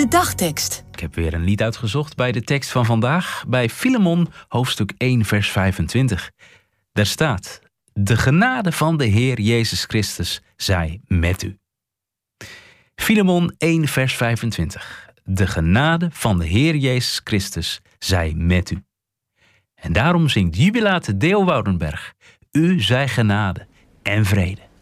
De dagtekst. Ik heb weer een lied uitgezocht bij de tekst van vandaag, bij Filemon, hoofdstuk 1, vers 25. Daar staat: de genade van de Heer Jezus Christus zij met u. Filemon 1, vers 25. De genade van de Heer Jezus Christus zij met u. En daarom zingt Jubilate Deo Woudenberg: u zij genade en vrede.